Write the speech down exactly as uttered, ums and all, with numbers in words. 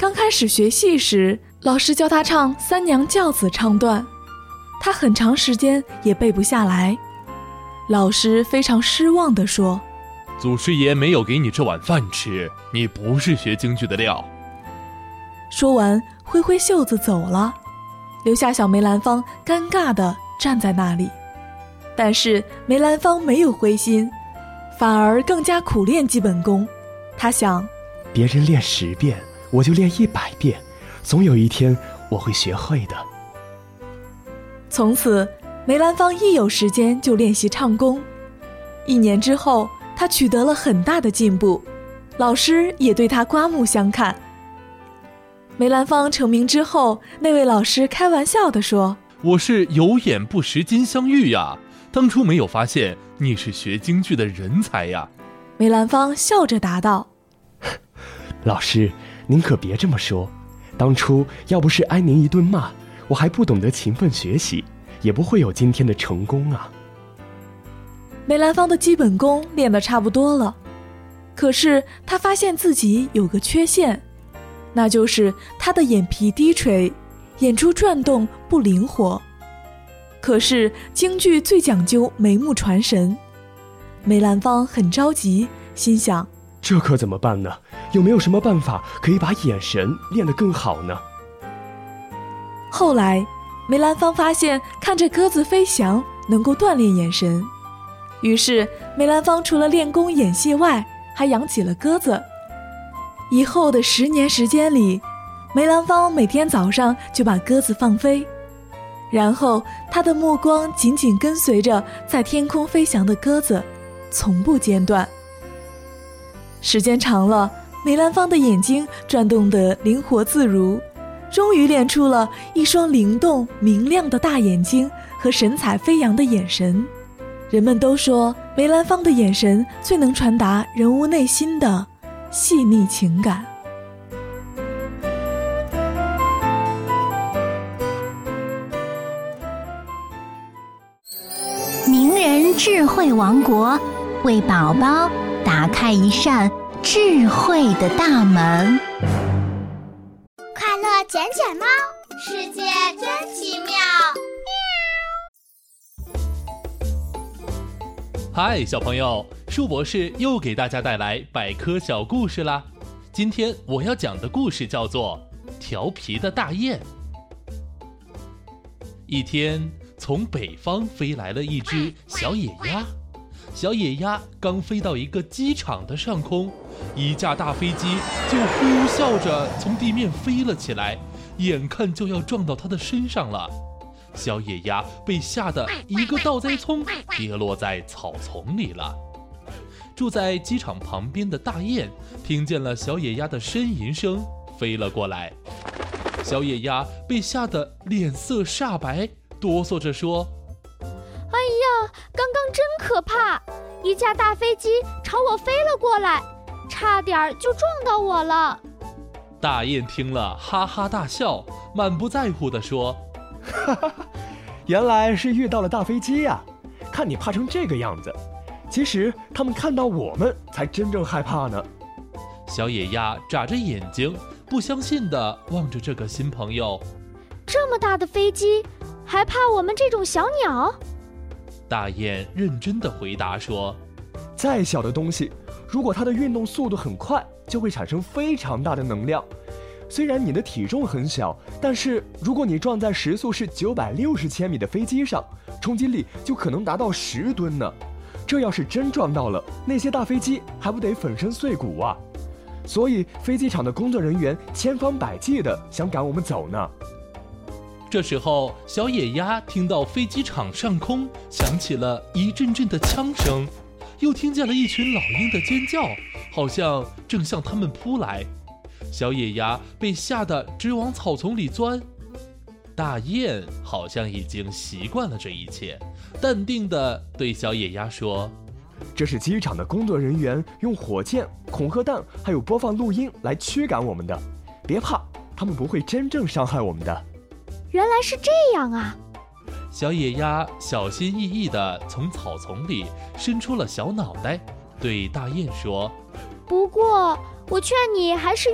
刚开始学戏时，老师教他唱三娘教子唱段，他很长时间也背不下来。老师非常失望地说： 祖师爷没有给你这碗饭吃，你不是学京剧的料。 说完挥挥袖子走了，留下小梅兰芳尴尬地站在那里。但是梅兰芳没有灰心，反而更加苦练基本功。他想， 别人练十遍，我就练一百遍，总有一天我会学会的。 从此梅兰芳一有时间就练习唱功。一年之后，他取得了很大的进步，老师也对他刮目相看。梅兰芳成名之后，那位老师开玩笑地说： 我是有眼不识金镶玉呀，当初没有发现你是学京剧的人才呀。 梅兰芳笑着答道： 老师，您可别这么说，当初要不是挨您一顿骂，我还不懂得勤奋学习，也不会有今天的成功啊。 梅兰芳的基本功练得差不多了，可是他发现自己有个缺陷，那就是他的眼皮低垂，眼珠转动不灵活。可是京剧最讲究眉目传神，梅兰芳很着急，心想： 这可怎么办呢？有没有什么办法可以把眼神练得更好呢？ 后来梅兰芳发现看着鸽子飞翔能够锻炼眼神，于是梅兰芳除了练功演戏外，还养起了鸽子。以后的十年时间里，梅兰芳每天早上就把鸽子放飞，然后他的目光紧紧跟随着在天空飞翔的鸽子，从不间断。时间长了，梅兰芳的眼睛转动得灵活自如，终于练出了一双灵动明亮的大眼睛和神采飞扬的眼神。人们都说梅兰芳的眼神最能传达人物内心的细腻情感。 名人智慧王国，为宝宝打开一扇智慧的大门。 快乐捡捡猫，世界真奇妙。 嗨，小朋友，树博士又给大家带来百科小故事啦。今天我要讲的故事叫做《调皮的大雁》。一天，从北方飞来了一只小野鸭。小野鸭刚飞到一个机场的上空，一架大飞机就呼啸着从地面飞了起来，眼看就要撞到它的身上了。小野鸭被吓得一个倒栽葱，跌落在草丛里了。住在机场旁边的大雁听见了小野鸭的呻吟声，飞了过来。小野鸭被吓得脸色煞白，哆嗦着说： 哎呀，刚刚真可怕，一架大飞机朝我飞了过来，差点就撞到我了。 大雁听了哈哈大笑，满不在乎地说： 哈哈，原来是遇到了大飞机呀！看你怕成这个样子，其实他们看到我们才真正害怕呢。 小野鸭眨着眼睛，不相信地望着这个新朋友。 这么大的飞机，还怕我们这种小鸟？ 大雁认真地回答说： 再小的东西，如果它的运动速度很快，就会产生非常大的能量。虽然你的体重很小，但是如果你撞在时速是九百六十千米的飞机上，冲击力就可能达到十吨呢。这要是真撞到了，那些大飞机还不得粉身碎骨啊！所以飞机场的工作人员千方百计的想赶我们走呢。 这时候，小野鸭听到飞机场上空响起了一阵阵的枪声，又听见了一群老鹰的尖叫，好像正向他们扑来。小野鸭被吓得直往草丛里钻。大雁好像已经习惯了这一切，淡定地对小野鸭说： 这是机场的工作人员用火箭、恐吓弹还有播放录音来驱赶我们的，别怕，他们不会真正伤害我们的。 原来是这样啊！ 小野鸭小心翼翼地从草丛里伸出了小脑袋，对大雁说： 不过我劝你还是